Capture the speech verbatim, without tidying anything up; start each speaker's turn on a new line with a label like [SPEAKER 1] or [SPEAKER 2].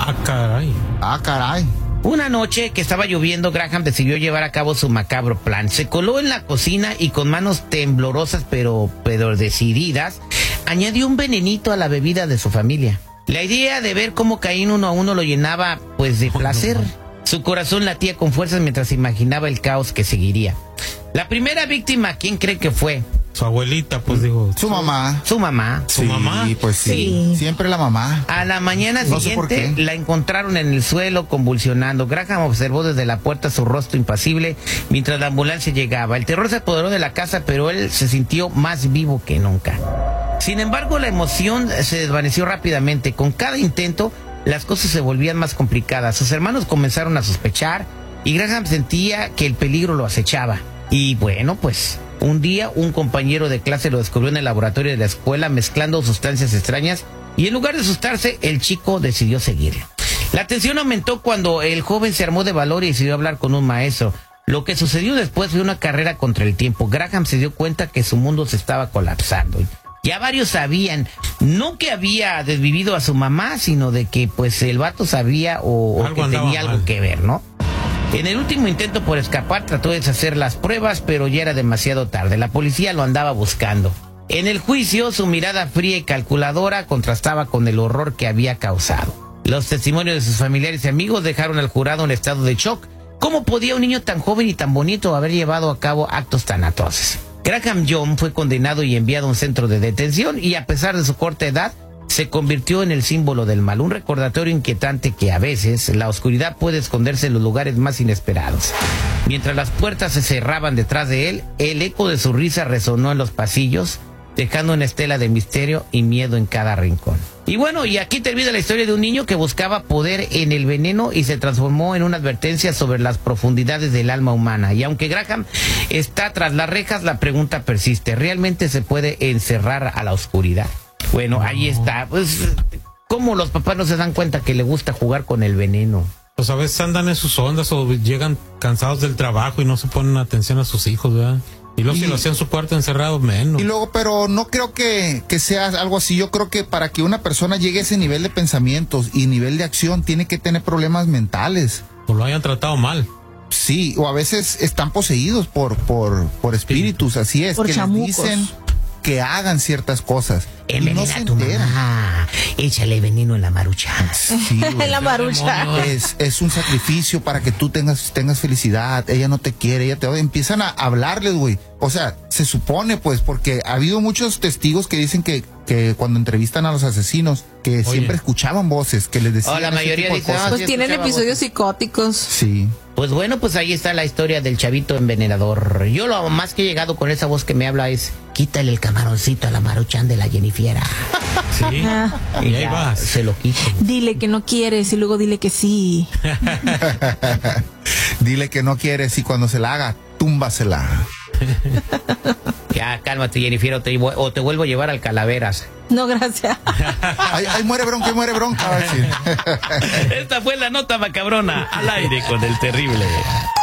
[SPEAKER 1] Ah, caray.
[SPEAKER 2] Ah, caray.
[SPEAKER 3] Una noche que estaba lloviendo, Graham decidió llevar a cabo su macabro plan. Se coló en la cocina y con manos temblorosas pero, pero decididas, añadió un venenito a la bebida de su familia. La idea de ver cómo Caín uno a uno lo llenaba pues de placer. Su corazón latía con fuerzas mientras imaginaba el caos que seguiría. La primera víctima, ¿quién cree que fue?
[SPEAKER 1] Su abuelita, pues digo.
[SPEAKER 2] Su mamá.
[SPEAKER 3] Su mamá.
[SPEAKER 1] ¿Su
[SPEAKER 2] sí,
[SPEAKER 1] mamá?
[SPEAKER 2] Pues sí.
[SPEAKER 3] Sí.
[SPEAKER 2] Siempre la mamá.
[SPEAKER 3] A la mañana
[SPEAKER 2] No sé por
[SPEAKER 3] siguiente
[SPEAKER 2] qué.
[SPEAKER 3] la encontraron en el suelo convulsionando. Graham observó desde la puerta su rostro impasible mientras la ambulancia llegaba. El terror se apoderó de la casa, pero él se sintió más vivo que nunca. Sin embargo, la emoción se desvaneció rápidamente. Con cada intento, las cosas se volvían más complicadas. Sus hermanos comenzaron a sospechar y Graham sentía que el peligro lo acechaba. Y bueno, pues un día un compañero de clase lo descubrió en el laboratorio de la escuela mezclando sustancias extrañas y en lugar de asustarse, el chico decidió seguirlo. La tensión aumentó cuando el joven se armó de valor y decidió hablar con un maestro. Lo que sucedió después fue una carrera contra el tiempo. Graham se dio cuenta que su mundo se estaba colapsando. Ya varios sabían, no que había desvivido a su mamá, sino de que pues el vato sabía o, o
[SPEAKER 1] Algo
[SPEAKER 3] que
[SPEAKER 1] andaba
[SPEAKER 3] tenía algo
[SPEAKER 1] mal.
[SPEAKER 3] que ver, ¿no? En el último intento por escapar trató de deshacer las pruebas, pero ya era demasiado tarde. La policía lo andaba buscando. En el juicio, su mirada fría y calculadora contrastaba con el horror que había causado. Los testimonios de sus familiares y amigos dejaron al jurado en estado de shock. ¿Cómo podía un niño tan joven y tan bonito haber llevado a cabo actos tan atroces? Graham Young fue condenado y enviado a un centro de detención y a pesar de su corta edad, se convirtió en el símbolo del mal, un recordatorio inquietante que a veces la oscuridad puede esconderse en los lugares más inesperados. Mientras las puertas se cerraban detrás de él, el eco de su risa resonó en los pasillos, dejando una estela de misterio y miedo en cada rincón. Y bueno, y aquí termina la historia de un niño que buscaba poder en el veneno y se transformó en una advertencia sobre las profundidades del alma humana. Y aunque Graham está tras las rejas, la pregunta persiste: ¿realmente se puede encerrar a la oscuridad? Bueno, ahí está. Pues, ¿cómo los papás no se dan cuenta que le gusta jugar con el veneno?
[SPEAKER 1] Pues a veces andan en sus ondas o llegan cansados del trabajo y no se ponen atención a sus hijos, ¿verdad? Y luego
[SPEAKER 2] Y-
[SPEAKER 1] si lo hacían en su cuarto encerrado, menos.
[SPEAKER 2] Y luego, pero no creo que, que sea algo así. Yo creo que para que una persona llegue a ese nivel de pensamientos y nivel de acción, tiene que tener problemas mentales.
[SPEAKER 1] O lo hayan tratado mal.
[SPEAKER 2] Sí, o a veces están poseídos por, por, por espíritus, así es,
[SPEAKER 4] Por
[SPEAKER 2] que
[SPEAKER 4] chamucos.
[SPEAKER 2] les dicen que hagan ciertas cosas. Y
[SPEAKER 3] Envenena
[SPEAKER 2] no se
[SPEAKER 3] a tu
[SPEAKER 2] enteran.
[SPEAKER 3] mamá. Échale veneno en la marucha.
[SPEAKER 2] Sí, güey.
[SPEAKER 4] La marucha.
[SPEAKER 2] Es, es un sacrificio para que tú tengas, tengas felicidad. Ella no te quiere, ella te odia. Empiezan a hablarles, güey. O sea, se supone, pues, porque ha habido muchos testigos que dicen que, que cuando entrevistan a los asesinos, que siempre escuchaban voces, que les decían.
[SPEAKER 3] Oh, la
[SPEAKER 2] ese
[SPEAKER 3] mayoría
[SPEAKER 2] tipo de
[SPEAKER 3] dice,
[SPEAKER 2] cosas.
[SPEAKER 3] ah,
[SPEAKER 4] Pues
[SPEAKER 3] sí,
[SPEAKER 4] tienen
[SPEAKER 3] escuchaba
[SPEAKER 4] episodios
[SPEAKER 3] voces.
[SPEAKER 4] psicóticos.
[SPEAKER 2] Sí.
[SPEAKER 3] Pues bueno, pues ahí está la historia del chavito envenenador. Yo lo más que he llegado con esa voz que me habla es: quítale el camaroncito a la maruchan de la Jennifiera.
[SPEAKER 1] Sí.
[SPEAKER 4] Ah.
[SPEAKER 1] Y ahí
[SPEAKER 3] ya
[SPEAKER 1] vas.
[SPEAKER 3] Se lo quito.
[SPEAKER 4] Dile que no quieres y luego dile que sí.
[SPEAKER 2] Dile que no quieres y cuando se la haga, túmbasela.
[SPEAKER 3] Ya, cálmate, Jennifer, o te, o te vuelvo a llevar al Calaveras.
[SPEAKER 4] No, gracias.
[SPEAKER 2] Ay, ay, muere bronca, ay, muere bronca. Va a decir.
[SPEAKER 3] Esta fue la nota macabrona al aire con el terrible.